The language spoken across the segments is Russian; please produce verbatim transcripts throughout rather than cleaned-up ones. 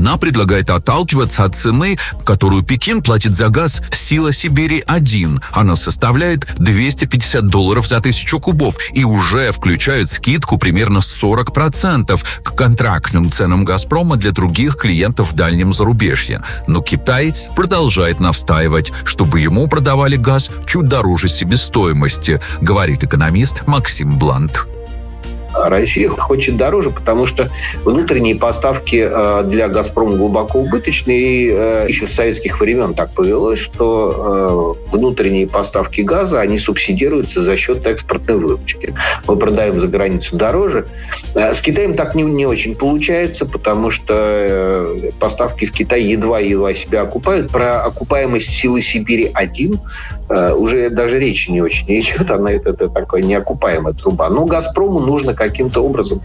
Она предлагает отталкиваться от цены, которую Пекин платит за газ «Сила Сибири-один». Она составляет двести пятьдесят долларов за тысячу кубов и уже включает скидку примерно сорок процентов к контрактным ценам «Газпрома» для других клиентов в дальнем зарубежье. Но Китай продолжает настаивать, чтобы ему продавали газ чуть дороже себестоимости, говорит экономист Максим Блант. Россия хочет дороже, потому что внутренние поставки для «Газпрома» глубоко убыточны. И еще с советских времен так повелось, что внутренние поставки газа, они субсидируются за счет экспортной выручки. Мы продаем за границу дороже. С Китаем так не, не очень получается, потому что поставки в Китай едва-едва себя окупают. Про окупаемость «Силы Сибири-один» уже даже речи не очень идет. Она это, это такая неокупаемая труба. Но «Газпрому» нужно каким-то образом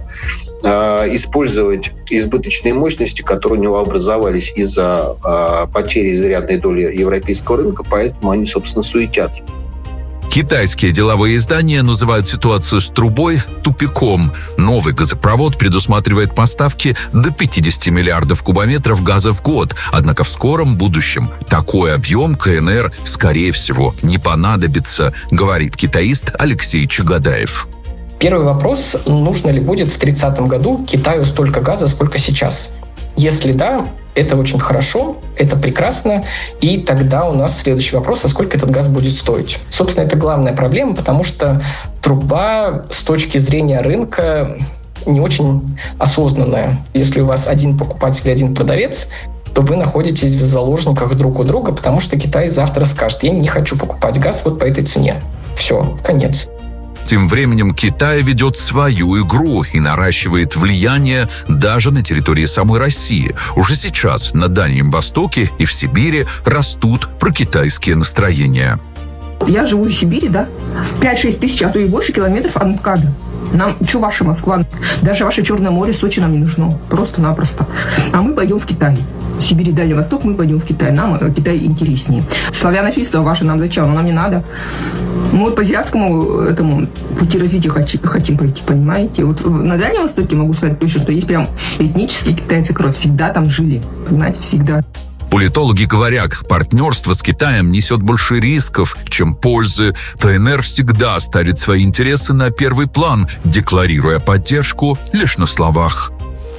э, использовать избыточные мощности, которые у него образовались из-за э, потери изрядной доли европейского рынка, поэтому они, собственно, суетятся. Китайские деловые издания называют ситуацию с трубой тупиком. Новый газопровод предусматривает поставки до пятьдесят миллиардов кубометров газа в год. Однако в скором будущем такой объем КНР, скорее всего, не понадобится, говорит китаист Алексей Чагадаев. Первый вопрос: нужно ли будет в тридцатом году Китаю столько газа, сколько сейчас? Если да, это очень хорошо, это прекрасно, и тогда у нас следующий вопрос: а сколько этот газ будет стоить? Собственно, это главная проблема, потому что труба с точки зрения рынка не очень осознанная. Если у вас один покупатель и один продавец, то вы находитесь в заложниках друг у друга, потому что Китай завтра скажет: я не хочу покупать газ вот по этой цене. Все, конец. Тем временем Китай ведет свою игру и наращивает влияние даже на территории самой России. Уже сейчас на Дальнем Востоке и в Сибири растут прокитайские настроения. Я живу в Сибири, да? пять-шесть тысяч, а то и больше километров от МКАДа. Нам, что ваша Москва? Даже ваше Черное море, Сочи нам не нужно. Просто-напросто. А мы пойдем в Китай. В Сибири, Дальний Восток, мы пойдем в Китай. Нам Китай интереснее. Славянофильство ваше нам зачем? Оно нам не надо. Мы вот по азиатскому этому пути развития хотим пойти, понимаете? Вот на Дальнем Востоке могу сказать точно, что есть прям этнические китайцы, которые всегда там жили. Понимаете, всегда. Политологи говорят, партнерство с Китаем несет больше рисков, чем пользы. КНР всегда ставит свои интересы на первый план, декларируя поддержку лишь на словах.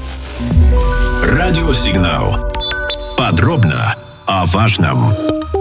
Радиосигнал. Подробно о важном.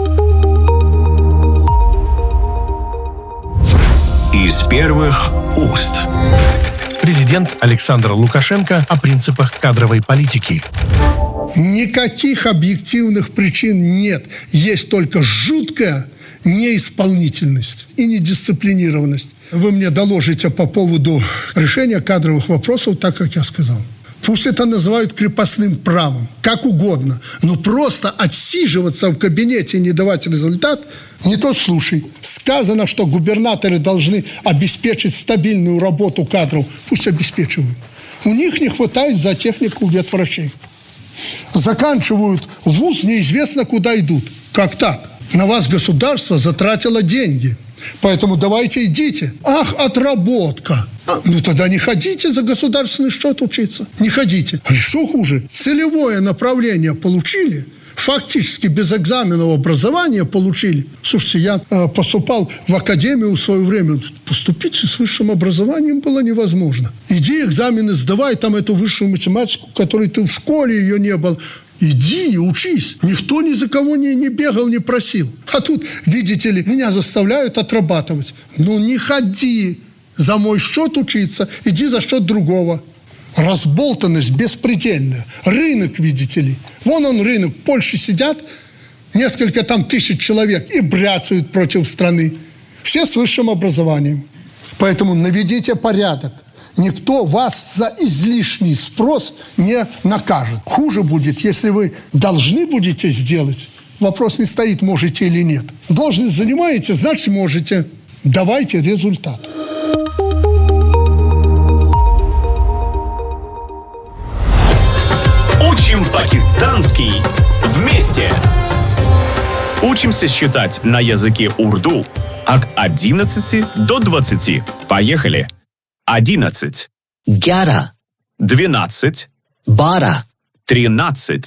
Из первых уст. Президент Александр Лукашенко о принципах кадровой политики. Никаких объективных причин нет. Есть только жуткая неисполнительность и недисциплинированность. Вы мне доложите по поводу решения кадровых вопросов, так, как я сказал. Пусть это называют крепостным правом, как угодно. Но просто отсиживаться в кабинете и не давать результат – не тот случай. Сказано, что губернаторы должны обеспечить стабильную работу кадров. Пусть обеспечивают. У них не хватает за технику ветврачей. Заканчивают вуз, неизвестно куда идут. Как так? На вас государство затратило деньги. Поэтому давайте идите. Ах, отработка. А, ну тогда не ходите за государственный счет учиться. Не ходите. А что хуже? Целевое направление получили. Фактически без экзаменного образования получили. Слушайте, я э, поступал в академию в свое время. Поступить с высшим образованием было невозможно. Иди экзамены сдавай, там эту высшую математику, которой ты в школе ее не был. Иди и учись. Никто ни за кого не, не бегал, не просил. А тут, видите ли, меня заставляют отрабатывать. Ну не ходи за мой счет учиться, иди за счет другого. Разболтанность беспредельная. Рынок, видите ли. Вон он рынок. В Польше сидят несколько там тысяч человек и бряцают против страны. Все с высшим образованием. Поэтому наведите порядок. Никто вас за излишний спрос не накажет. Хуже будет, если вы должны будете сделать. Вопрос не стоит, можете или нет. Должность занимаете, значит можете. Давайте результат. Учим пакистанский вместе. Учимся считать на языке урду от одиннадцати до двадцати. Поехали. Одиннадцать. Гяра. Двенадцать. Бара. Тринадцать.